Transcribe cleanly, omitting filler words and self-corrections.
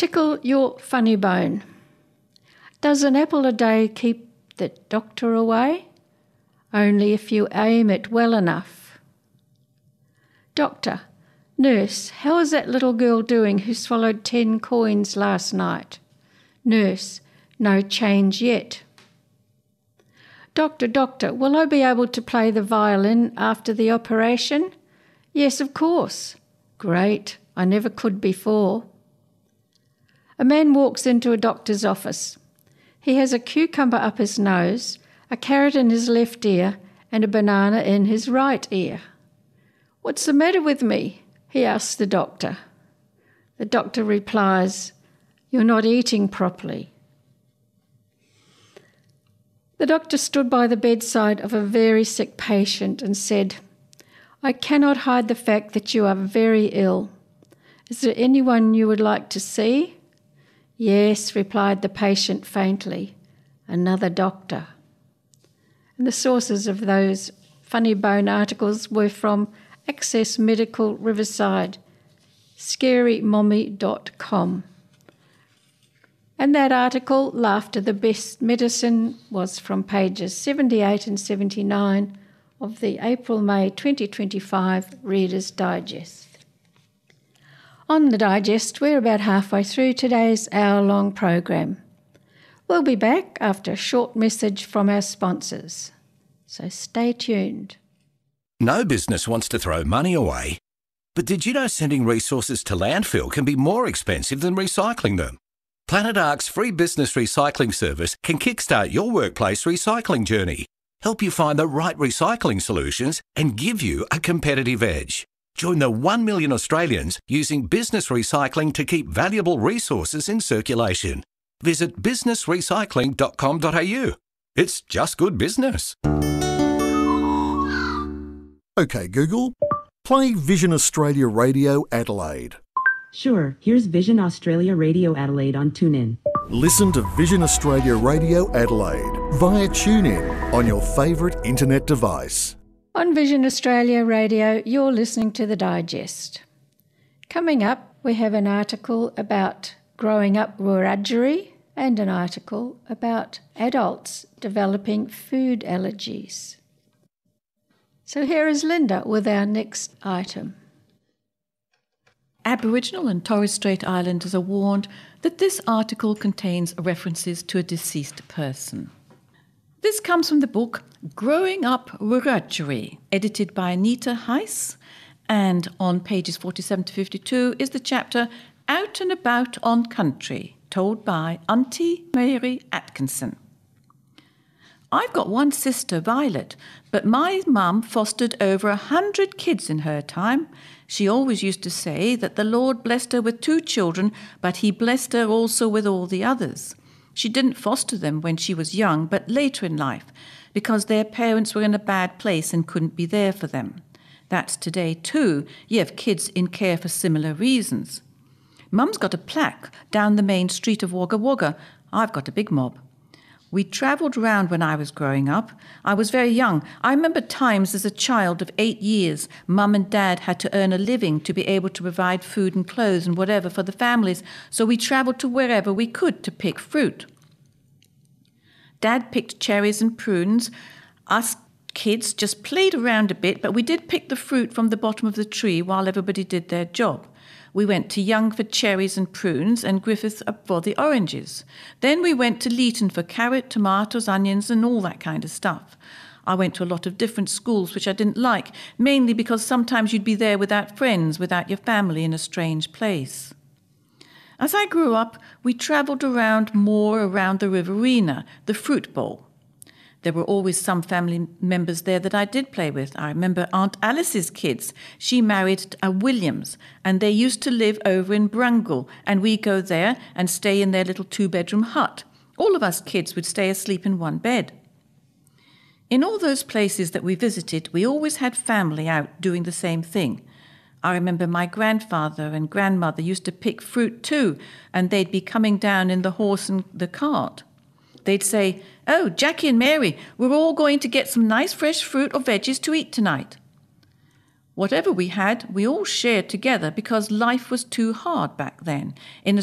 Tickle your funny bone. Does an apple a day keep the doctor away? Only if you aim it well enough. Doctor, nurse, how is that little girl doing who swallowed 10 coins last night? Nurse, no change yet. Doctor, will I be able to play the violin after the operation? Yes, of course. Great, I never could before. A man walks into a doctor's office. He has a cucumber up his nose, a carrot in his left ear, and a banana in his right ear. What's the matter with me? He asks the doctor. The doctor replies, You're not eating properly. The doctor stood by the bedside of a very sick patient and said, I cannot hide the fact that you are very ill. Is there anyone you would like to see? Yes, replied the patient faintly, another doctor. And the sources of those funny bone articles were from Access Medical Riverside, scarymommy.com. And that article, Laughter the Best Medicine, was from pages 78 and 79 of the April-May 2025 Reader's Digest. On the Digest, we're about halfway through today's hour-long program. We'll be back after a short message from our sponsors, so stay tuned. No business wants to throw money away, but did you know sending resources to landfill can be more expensive than recycling them? Planet Ark's free business recycling service can kickstart your workplace recycling journey, help you find the right recycling solutions, and give you a competitive edge. Join the 1 million Australians using business recycling to keep valuable resources in circulation. Visit businessrecycling.com.au. It's just good business. OK, Google, play Vision Australia Radio Adelaide. Sure, here's Vision Australia Radio Adelaide on TuneIn. Listen to Vision Australia Radio Adelaide via TuneIn on your favourite internet device. On Vision Australia Radio, you're listening to The Digest. Coming up, we have an article about growing up Wiradjuri and an article about adults developing food allergies. So here is Linda with our next item. Aboriginal and Torres Strait Islanders are warned that this article contains references to a deceased person. This comes from the book Growing Up Wiradjuri, edited by Anita Heiss, and on pages 47 to 52 is the chapter Out and About on Country, told by Auntie Mary Atkinson. I've got one sister, Violet, but my mum fostered over 100 kids in her time. She always used to say that the Lord blessed her with 2 children, but he blessed her also with all the others. She didn't foster them when she was young, but later in life, because their parents were in a bad place and couldn't be there for them. That's today too. You have kids in care for similar reasons. Mum's got a plaque down the main street of Wagga Wagga. I've got a big mob. We travelled round when I was growing up. I was very young. I remember times as a child of 8 years, Mum and Dad had to earn a living to be able to provide food and clothes and whatever for the families, so we travelled to wherever we could to pick fruit. Dad picked cherries and prunes. Us kids just played around a bit, but we did pick the fruit from the bottom of the tree while everybody did their job. We went to Young for cherries and prunes and Griffith for the oranges. Then we went to Leeton for carrot, tomatoes, onions and all that kind of stuff. I went to a lot of different schools which I didn't like, mainly because sometimes you'd be there without friends, without your family in a strange place. As I grew up, we travelled more around the Riverina, the fruit bowl. There were always some family members there that I did play with. I remember Aunt Alice's kids. She married a Williams, and they used to live over in Brungle, and we go there and stay in their little 2-bedroom hut. All of us kids would stay asleep in one bed. In all those places that we visited, we always had family out doing the same thing. I remember my grandfather and grandmother used to pick fruit too, and they'd be coming down in the horse and the cart. They'd say, "Oh, Jackie and Mary, we're all going to get some nice fresh fruit or veggies to eat tonight." Whatever we had, we all shared together because life was too hard back then. In